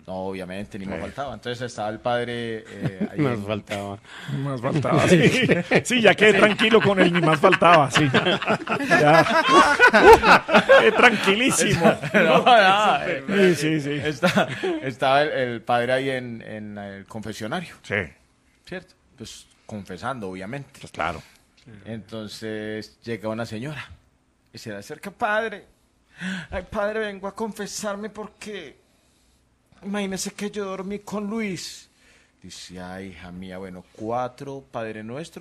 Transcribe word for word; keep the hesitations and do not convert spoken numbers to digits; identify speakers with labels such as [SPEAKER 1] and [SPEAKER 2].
[SPEAKER 1] No, obviamente, ni más faltaba. Entonces estaba el padre... Eh, ahí
[SPEAKER 2] Más
[SPEAKER 1] en-
[SPEAKER 2] faltaba.
[SPEAKER 3] Ni más faltaba, sí. Sí, ya quedé tranquilo con el ni más faltaba, sí. Ya. Quedé tranquilísimo.
[SPEAKER 1] No, no, eh,
[SPEAKER 3] Sí, sí, sí.
[SPEAKER 1] está- estaba el, el padre ahí en, en el confesionario,
[SPEAKER 3] Sí,
[SPEAKER 1] ¿cierto? Pues confesando, obviamente.
[SPEAKER 3] pues claro.
[SPEAKER 1] Entonces llega una señora y se le acerca, padre. Ay, padre, vengo a confesarme porque imagínese que yo dormí con Luis. Dice, ay, hija mía, bueno, cuatro Padre Nuestro